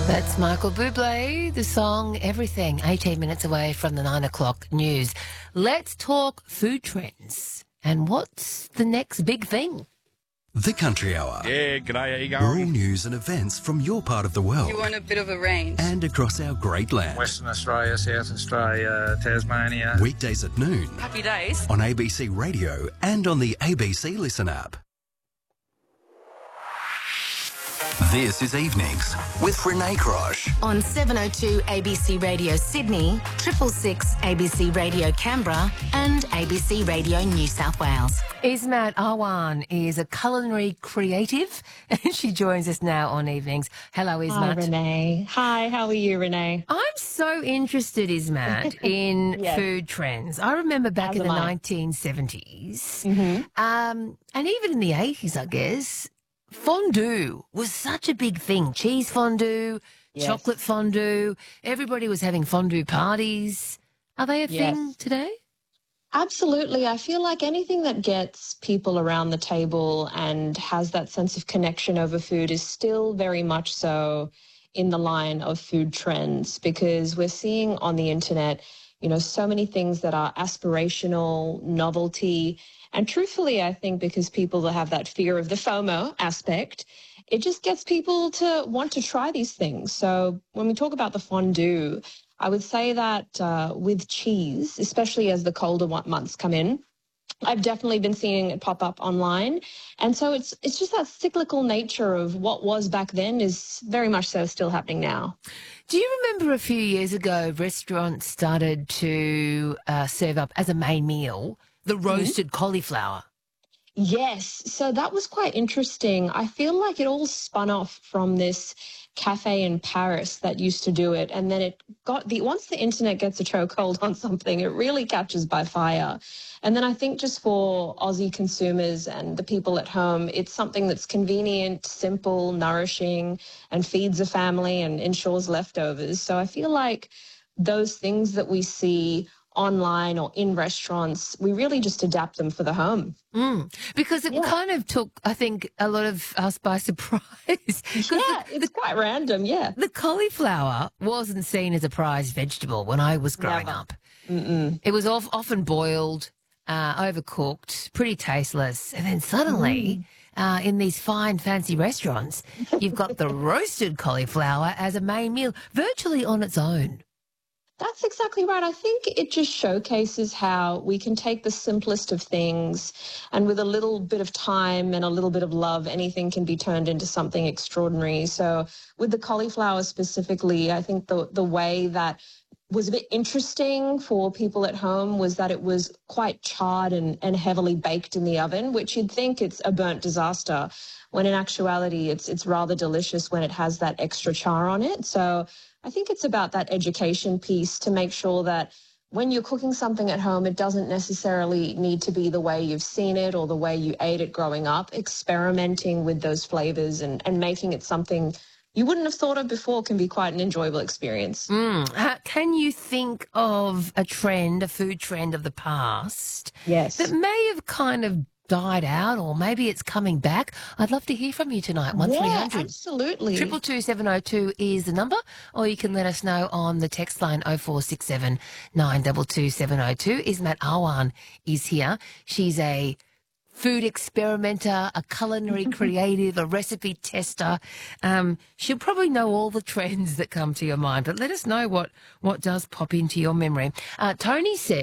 That's Michael Bublé, the song Everything, 18 minutes away from the 9 o'clock news. Let's talk food trends. And what's the next big thing? The Country Hour. Yeah, g'day, how you going? Rural news and events from your part of the world. You want a bit of a range. And across our great land. Western Australia, South Australia, Tasmania. Weekdays at noon. Happy days. On ABC Radio and on the ABC Listen app. This is Evenings with Renee Crosh. On 702 ABC Radio Sydney, 666 ABC Radio Canberra and ABC Radio New South Wales. Ismat Awan is a culinary creative and she joins us now on Evenings. Hello, Ismat. Hi, Renee. Hi, how are you, Renee? I'm so interested, Ismat, in Yes. food trends. I remember back As in the am I. 1970s, Mm-hmm. and even in the 80s, I guess, fondue was such a big thing. Cheese fondue, Yes. chocolate fondue. Everybody was having fondue parties. Are they a Yes. thing today? Absolutely. I feel like anything that gets people around the table and has that sense of connection over food is still very much so in the line of food trends, because we're seeing on the internet, so many things that are aspirational, novelty. And truthfully, I think because people have that fear of the FOMO aspect, it just gets people to want to try these things. So when we talk about the fondue, I would say that with cheese, especially as the colder months come in, I've definitely been seeing it pop up online. And so it's just that cyclical nature of what was back then is very much so still happening now. Do you remember a few years ago, restaurants started to serve up as a main meal the roasted cauliflower? Yes, so that was quite interesting. I feel like it all spun off from this cafe in Paris that used to do it, and then it got once the internet gets a chokehold on something, it really catches by fire. And then I think just for Aussie consumers and the people at home, it's something that's convenient, simple, nourishing, and feeds a family and ensures leftovers. So I feel like those things that we see online or in restaurants, we really just adapt them for the home. Because it kind of took, I think, a lot of us by surprise. Yeah, it's quite random, yeah. The cauliflower wasn't seen as a prized vegetable when I was growing Never. up. It was often boiled, overcooked, pretty tasteless. And then suddenly, in these fine, fancy restaurants, you've got the roasted cauliflower as a main meal, virtually on its own. That's exactly right. I think it just showcases how we can take the simplest of things and with a little bit of time and a little bit of love, anything can be turned into something extraordinary. So with the cauliflower specifically, I think the way that was a bit interesting for people at home was that it was quite charred and heavily baked in the oven, which you'd think it's a burnt disaster, when in actuality it's rather delicious when it has that extra char on it. So I think it's about that education piece to make sure that when you're cooking something at home, it doesn't necessarily need to be the way you've seen it or the way you ate it growing up. Experimenting with those flavors and making it something you wouldn't have thought of before can be quite an enjoyable experience. Can you think of a food trend of the past Yes. that may have kind of died out, or maybe it's coming back? I'd love to hear from you tonight. 1300 absolutely. 222 is the number, or you can let us know on the text line 0467 922 702. Ismat Awan is here. She's a food experimenter, a culinary creative, a recipe tester. She'll probably know all the trends that come to your mind, but let us know what does pop into your memory. Tony said